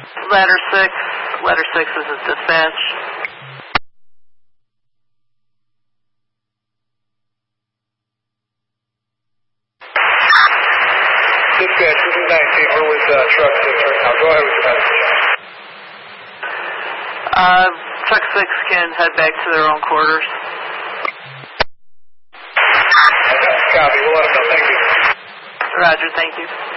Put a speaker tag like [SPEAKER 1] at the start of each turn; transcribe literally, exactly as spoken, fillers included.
[SPEAKER 1] Ladder six. Ladder six is a dispatch.
[SPEAKER 2] Dispatch, this is nineteen. We're with uh, truck six right now. Go ahead with your message.
[SPEAKER 1] Uh, truck six can head back to their own quarters.
[SPEAKER 2] Okay, copy. We'll let them know. Thank you.
[SPEAKER 1] Roger, thank you.